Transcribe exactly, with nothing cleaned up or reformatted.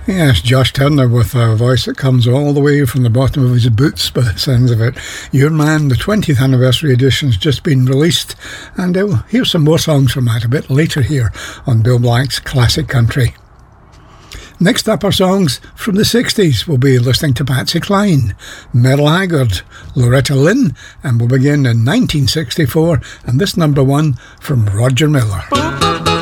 Yes, Josh Turner with a voice that comes all the way from the bottom of his boots by the sounds of it. Your Man, the twentieth anniversary edition's just been released, and uh, here's some more songs from that a bit later here on Bill Black's Classic Country. Next up are songs from the sixties. We'll be listening to Patsy Cline, Merle Haggard, Loretta Lynn, and we'll begin in nineteen sixty-four, and this number one from Roger Miller.